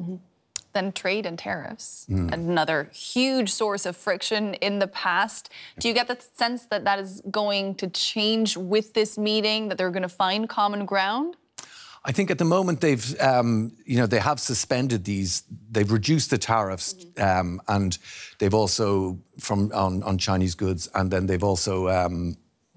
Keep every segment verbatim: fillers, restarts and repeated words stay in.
Mm-hmm. Then trade and tariffs, mm. another huge source of friction in the past. Do you get the sense that that is going to change with this meeting, that they're going to find common ground? I think at the moment they've, um, you know, they have suspended these. They've reduced the tariffs, mm-hmm. um, and they've also from on, on Chinese goods, and then they've also um,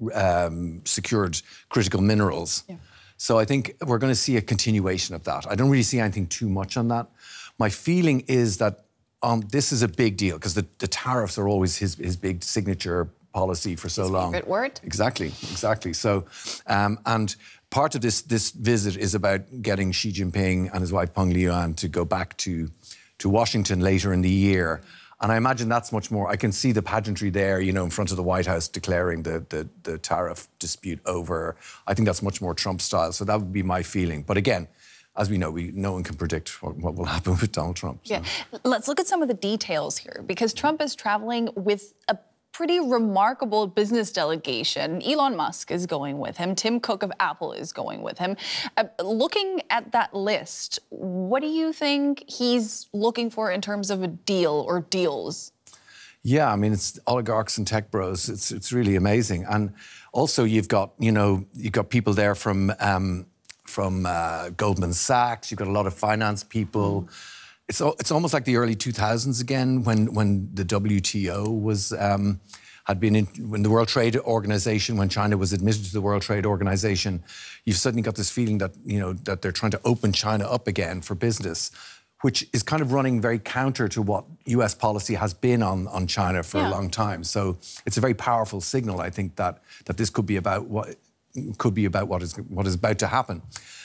um, secured critical minerals. Yeah. So I think we're going to see a continuation of that. I don't really see anything too much on that. My feeling is that um, this is a big deal because the, the tariffs are always his his big signature policy for so his long. Favorite word. Exactly, exactly. So, um, and. Part of this this visit is about getting Xi Jinping and his wife Peng Liyuan to go back to to Washington later in the year, and I imagine that's much more. I can see the pageantry there, you know, in front of the White House declaring the the, the tariff dispute over. I think that's much more Trump style. So that would be my feeling. But again, as we know, we no one can predict what, what will happen with Donald Trump. So. Yeah, let's look at some of the details here because Trump is traveling with a pretty remarkable business delegation. Elon Musk is going with him. Tim Cook of Apple is going with him. Uh, looking at that list, what do you think he's looking for in terms of a deal or deals? Yeah, I mean, it's oligarchs and tech bros. It's it's really amazing. And also you've got, you know, you've got people there from, um, from uh, Goldman Sachs. You've got a lot of finance people. Mm. It's it's almost like the early two thousands again, when when the W T O was um, had been in, when the World Trade Organization, when China was admitted to the World Trade Organization. You've suddenly got this feeling that you know that they're trying to open China up again for business, which is kind of running very counter to what U S policy has been on on China for yeah. a long time. So it's a very powerful signal, I think, that that this could be about what could be about what is what is about to happen.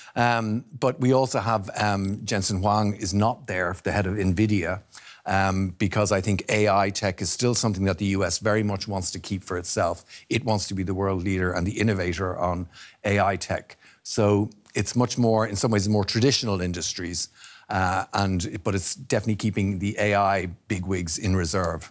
Um, but we also have um, Jensen Huang is not there, the head of NVIDIA, um, because I think A I tech is still something that the U S very much wants to keep for itself. It wants to be the world leader and the innovator on A I tech. So it's much more, in some ways, more traditional industries, uh, and but it's definitely keeping the A I bigwigs in reserve.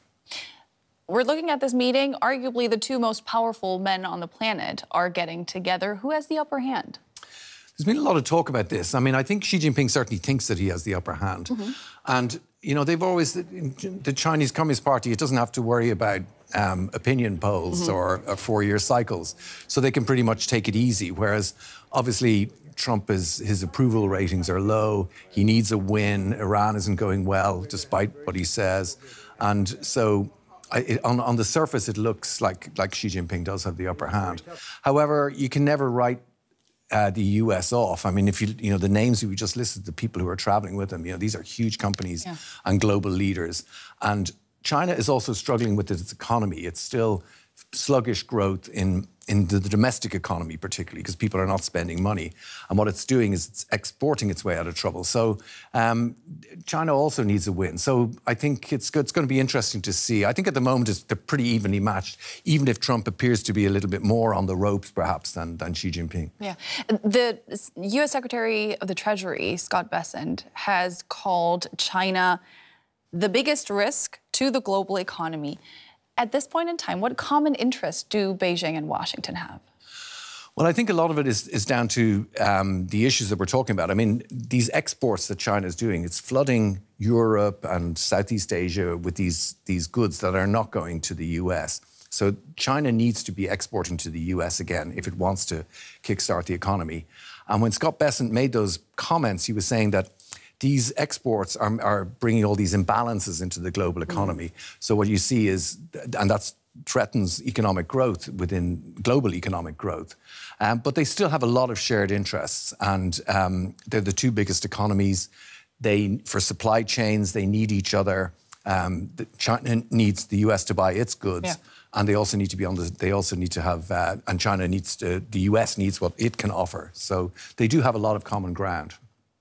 We're looking at this meeting. Arguably, the two most powerful men on the planet are getting together. Who has the upper hand? There's been a lot of talk about this. I mean, I think Xi Jinping certainly thinks that he has the upper hand. Mm-hmm. And, you know, they've always, the Chinese Communist Party, it doesn't have to worry about um, opinion polls mm-hmm. or, or four-year cycles. So they can pretty much take it easy. Whereas, obviously, Trump is, his approval ratings are low. He needs a win. Iran isn't going well, despite what he says. And so I, it, on, on the surface, it looks like, like Xi Jinping does have the upper hand. However, you can never write Uh, the U S off. I mean, if you, you know, the names we just listed, the people who are traveling with them, you know, these are huge companies yeah. and global leaders. And China is also struggling with its economy. It's still sluggish growth in, in the, the domestic economy, particularly, because people are not spending money. And what it's doing is it's exporting its way out of trouble. So um, China also needs a win. So I think it's, it's going to be interesting to see. I think at the moment it's, they're pretty evenly matched, even if Trump appears to be a little bit more on the ropes, perhaps, than, than Xi Jinping. Yeah. The U S Secretary of the Treasury, Scott Bessent, has called China the biggest risk to the global economy. At this point in time, what common interests do Beijing and Washington have? Well, I think a lot of it is, is down to um, the issues that we're talking about. I mean, these exports that China is doing, it's flooding Europe and Southeast Asia with these, these goods that are not going to the U S. So China needs to be exporting to the U S again if it wants to kickstart the economy. And when Scott Bessent made those comments, he was saying that these exports are, are bringing all these imbalances into the global economy. Mm. So what you see is, and that threatens economic growth within global economic growth. Um, but they still have a lot of shared interests, and um, they're the two biggest economies. They, for supply chains, they need each other. Um, the China needs the U S to buy its goods, yeah. and they also need to be on the. They also need to have, uh, and China needs to. The U S needs what it can offer. So they do have a lot of common ground.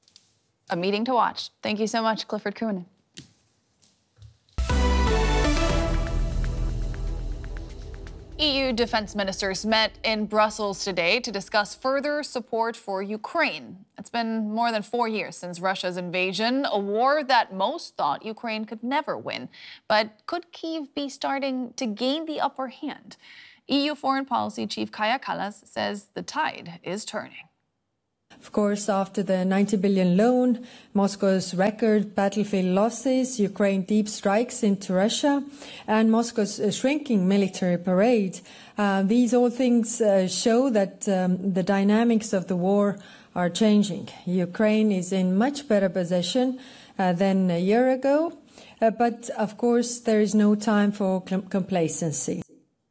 A meeting to watch. Thank you so much, Clifford Kounen. E U defense ministers met in Brussels today to discuss further support for Ukraine. It's been more than four years since Russia's invasion, a war that most thought Ukraine could never win. But could Kyiv be starting to gain the upper hand? E U Foreign Policy Chief Kaja Kallas says the tide is turning. Of course, after the ninety billion loan, Moscow's record battlefield losses, Ukraine deep strikes into Russia, and Moscow's uh, shrinking military parade, uh, these all things uh, show that um, the dynamics of the war are changing. Ukraine is in much better position uh, than a year ago, uh, but of course there is no time for complacency.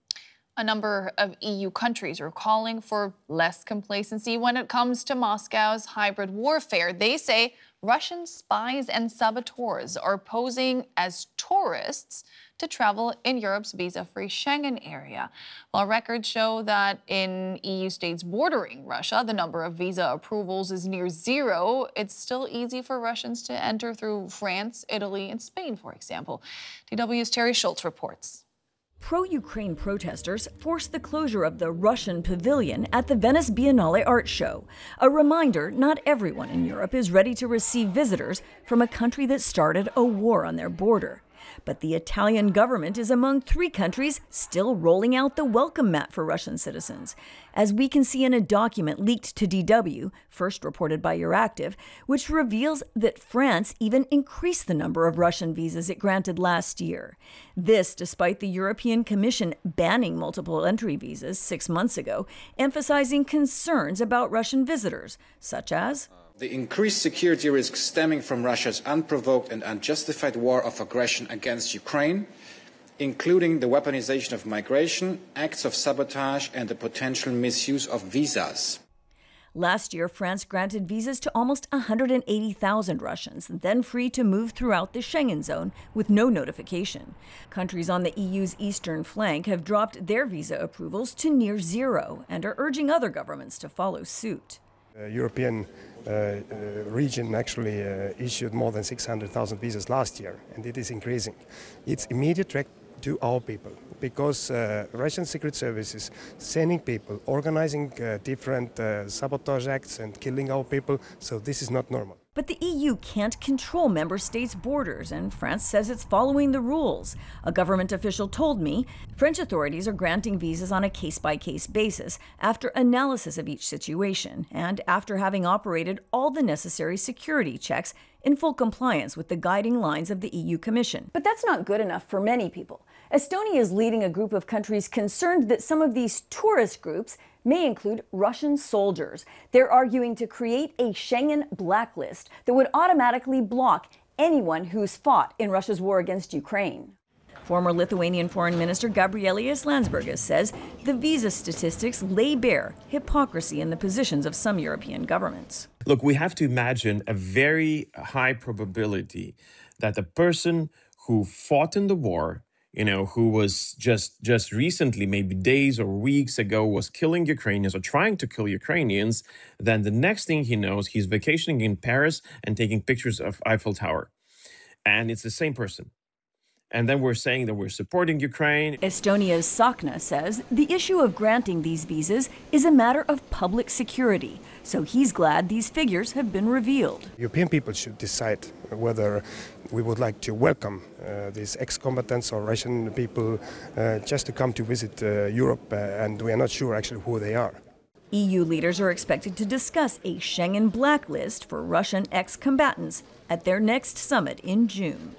A number of E U countries are calling for less complacency when it comes to Moscow's hybrid warfare. They say Russian spies and saboteurs are posing as tourists to travel in Europe's visa-free Schengen area. While records show that in E U states bordering Russia, the number of visa approvals is near zero, it's still easy for Russians to enter through France, Italy, and Spain, for example. D W's Terry Schultz reports. Pro-Ukraine protesters forced the closure of the Russian pavilion at the Venice Biennale art show. A reminder, not everyone in Europe is ready to receive visitors from a country that started a war on their border. But the Italian government is among three countries still rolling out the welcome mat for Russian citizens, as we can see in a document leaked to D W, first reported by Euractiv, which reveals that France even increased the number of Russian visas it granted last year. This despite the European Commission banning multiple entry visas six months ago, emphasizing concerns about Russian visitors, such as the increased security risks stemming from Russia's unprovoked and unjustified war of aggression against Ukraine, including the weaponization of migration, acts of sabotage, and the potential misuse of visas. Last year, France granted visas to almost one hundred eighty thousand Russians, then free to move throughout the Schengen zone with no notification. Countries on the E U's eastern flank have dropped their visa approvals to near zero and are urging other governments to follow suit. The European uh, uh, region actually uh, issued more than six hundred thousand visas last year, and it is increasing. It's immediate threat to our people, because uh, Russian secret services sending people, organizing uh, different uh, sabotage acts and killing our people, so this is not normal. But the E U can't control member states' borders, and France says it's following the rules. A government official told me French authorities are granting visas on a case-by-case basis after analysis of each situation and after having operated all the necessary security checks in full compliance with the guiding lines of the E U Commission. But that's not good enough for many people. Estonia is leading a group of countries concerned that some of these tourist groups may include Russian soldiers. They're arguing to create a Schengen blacklist that would automatically block anyone who's fought in Russia's war against Ukraine. Former Lithuanian Foreign Minister Gabrielis Landsbergis says the visa statistics lay bare hypocrisy in the positions of some European governments. Look, we have to imagine a very high probability that the person who fought in the war, you know, who was just just recently, maybe days or weeks ago, was killing Ukrainians or trying to kill Ukrainians, then the next thing he knows, he's vacationing in Paris and taking pictures of Eiffel Tower. And it's the same person. And then we're saying that we're supporting Ukraine. Estonia's Sakna says the issue of granting these visas is a matter of public security. So he's glad these figures have been revealed. European people should decide whether we would like to welcome uh, these ex-combatants or Russian people uh, just to come to visit uh, Europe, uh, and we are not sure actually who they are. E U leaders are expected to discuss a Schengen blacklist for Russian ex-combatants at their next summit in June.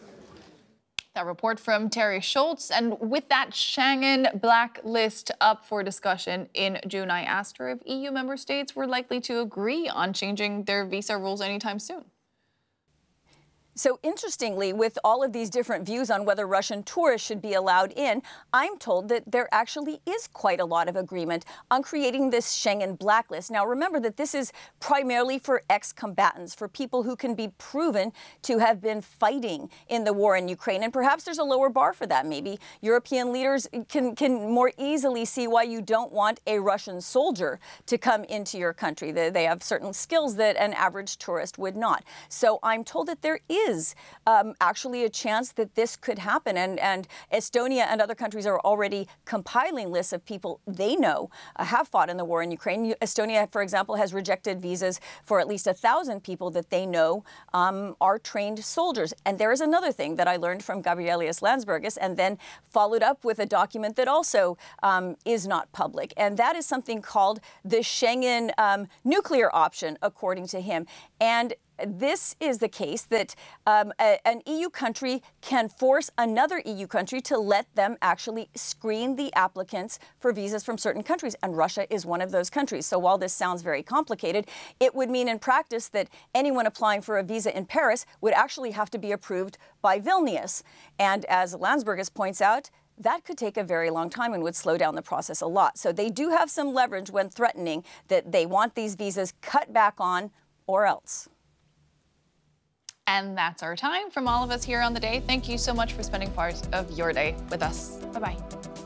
That report from Terry Schultz. And with that Schengen blacklist up for discussion in June, I asked her if E U member states were likely to agree on changing their visa rules anytime soon. So interestingly, with all of these different views on whether Russian tourists should be allowed in, I'm told that there actually is quite a lot of agreement on creating this Schengen blacklist. Now, remember that this is primarily for ex-combatants, for people who can be proven to have been fighting in the war in Ukraine. And perhaps there's a lower bar for that. Maybe European leaders can, can more easily see why you don't want a Russian soldier to come into your country. They, they have certain skills that an average tourist would not. So I'm told that there is is um, actually a chance that this could happen. And, and Estonia and other countries are already compiling lists of people they know uh, have fought in the war in Ukraine. Estonia, for example, has rejected visas for at least a thousand people that they know um, are trained soldiers. And there is another thing that I learned from Gabrielius Landsbergis and then followed up with a document that also um, is not public. And that is something called the Schengen um, nuclear option, according to him. And this is the case that um, a, an E U country can force another E U country to let them actually screen the applicants for visas from certain countries. And Russia is one of those countries. So while this sounds very complicated, it would mean in practice that anyone applying for a visa in Paris would actually have to be approved by Vilnius. And as Landsbergis points out, that could take a very long time and would slow down the process a lot. So they do have some leverage when threatening that they want these visas cut back on or else. And that's our time from all of us here on The Day. Thank you so much for spending part of your day with us. Bye-bye.